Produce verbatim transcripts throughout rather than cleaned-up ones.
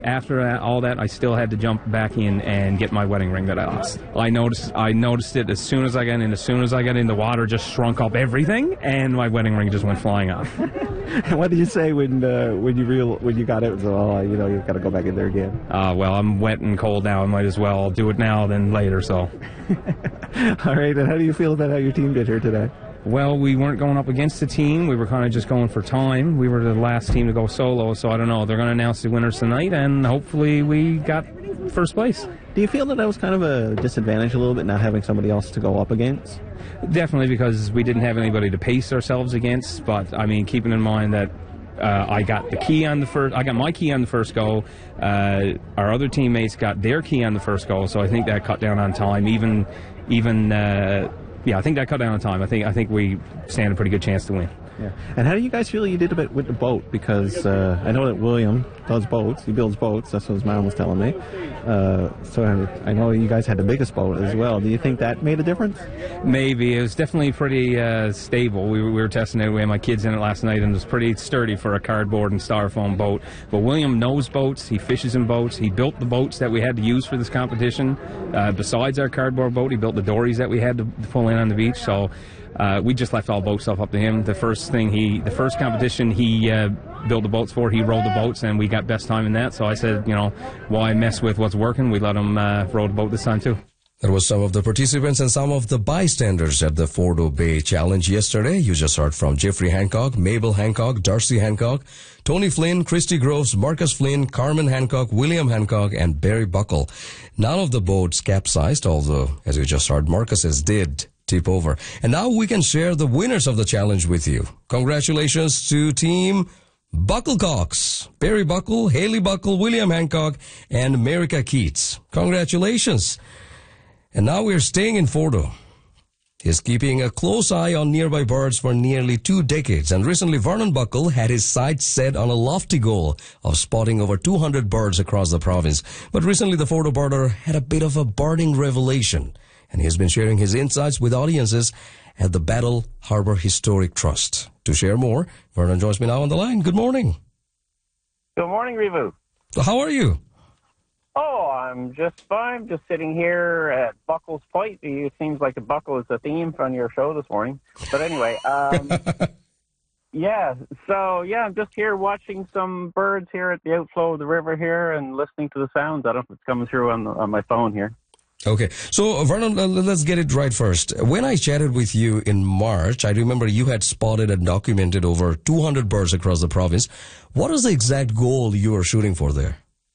After that, all that, I still had to jump back in and get my wedding ring that I lost. I noticed I noticed it as soon as I got in. As soon as I got in, the water just shrunk up everything, and my wedding ring just went flying off. What did you say when uh, when you real when you got it? So, oh, you know, you've got to go back in there again. Uh, well, I'm wet and cold now. I might as well do it now than later. So, all right. And how do you feel about how your team did here today? Well, we weren't going up against the team. We were kind of just going for time. We were the last team to go solo, so I don't know. They're going to announce the winners tonight, and hopefully we got first place. Do you feel that that was kind of a disadvantage a little bit, not having somebody else to go up against? Definitely, because we didn't have anybody to pace ourselves against, but, I mean, keeping in mind that uh, I got the key on the first, I got my key on the first go. Uh, our other teammates got their key on the first go, so I think that cut down on time. Even, even, uh, Yeah, I think that cut down on time. I think I think we stand a pretty good chance to win. Yeah. And how do you guys feel you did a bit with the boat? Because uh, I know that William does boats. He builds boats. That's what his mom was telling me. Uh, so I know you guys had the biggest boat as well. Do you think that made a difference? Maybe. It was definitely pretty uh, stable. We were, we were testing it. We had my kids in it last night, and it was pretty sturdy for a cardboard and styrofoam boat. But William knows boats. He fishes in boats. He built the boats that we had to use for this competition. Uh, besides our cardboard boat, he built the dories that we had to pull in on the beach. So uh, we just left all boat stuff up to him. The first thing he, the first competition he uh, built the boats for, he rowed the boats, and we got best time in that. So I said, you know, why mess with what's working? We let him uh, row the boat this time too. That was some of the participants and some of the bystanders at the Fordo Bay Challenge yesterday. You just heard from Jeffrey Hancock, Mabel Hancock, Darcy Hancock, Tony Flynn, Christy Groves, Marcus Flynn, Carmen Hancock, William Hancock, and Barry Buckle. None of the boats capsized, although, as you just heard, Marcus's did tip over. And now we can share the winners of the challenge with you. Congratulations to Team Bucklecox, Barry Buckle, Haley Buckle, William Hancock, and America Keats. Congratulations. And now we're staying in Fordo. He's keeping a close eye on nearby birds for nearly two decades, and recently Vernon Buckle had his sights set on a lofty goal of spotting over two hundred birds across the province. But recently the Fordo birder had a bit of a birding revelation, and he has been sharing his insights with audiences at the Battle Harbour Historic Trust. To share more, Vernon joins me now on the line. Good morning. Good morning, Revu. So how are you? Oh, I'm just fine. Just sitting here at Buckle's Point. It seems like the buckle is the theme from your show this morning. But anyway, um, yeah. So, yeah, I'm just here watching some birds here at the outflow of the river here and listening to the sounds. I don't know if it's coming through on, the, on my phone here. Okay. So, Vernon, uh, let's get it right first. When I chatted with you in March, I remember you had spotted and documented over two hundred birds across the province. What is the exact goal you were shooting for there?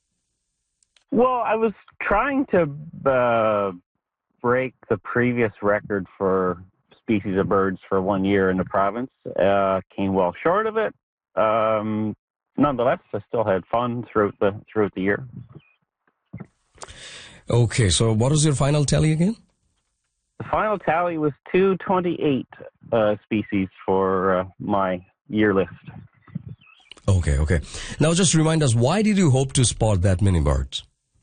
Well, I was trying to uh, break the previous record for species of birds for one year in the province. Uh, came well short of it. Um, nonetheless, I still had fun throughout the throughout the year. Okay, so what was your final tally again? The final tally was two hundred twenty-eight uh, species for uh, my year list. Okay, okay. Now just remind us, why did you hope to spot that many birds?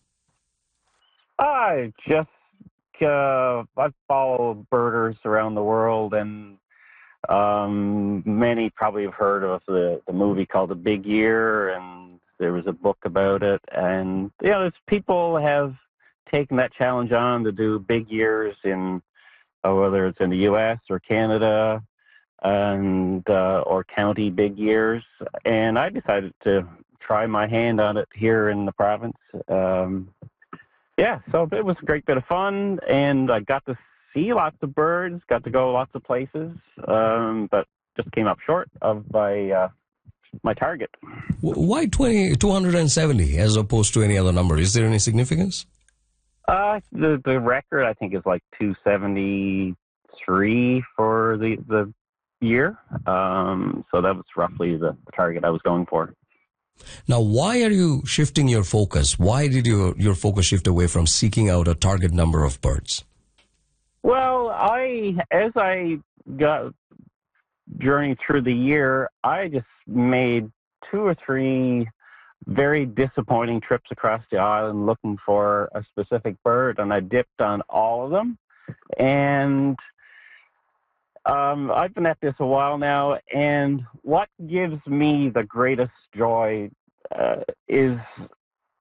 I just, uh, I follow birders around the world, and um, many probably have heard of the, the movie called The Big Year, and there was a book about it. And, you know, there's people have taken that challenge on to do big years in, uh, whether it's in the U S or Canada, and uh, or county big years. And I decided to try my hand on it here in the province. Um, Yeah, so it was a great bit of fun, and I got to see lots of birds, got to go lots of places, um, but just came up short of my uh, my target. Why twenty, two hundred seventy as opposed to any other number? Is there any significance? Uh, the the record, I think, is like two seventy-three for the, the year, um, so that was roughly the, the target I was going for. Now, why are you shifting your focus? Why did your, your focus shift away from seeking out a target number of birds? Well, I, as I got journeyed through the year, I just made two or three very disappointing trips across the island looking for a specific bird, and I dipped on all of them. And Um, I've been at this a while now, and what gives me the greatest joy uh, is